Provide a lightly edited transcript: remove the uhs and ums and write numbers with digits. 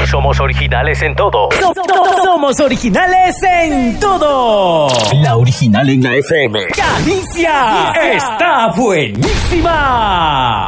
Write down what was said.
somos originales en todo. Somos originales en todo. La original en la FM. ¡Calicia! ¡Está buenísima!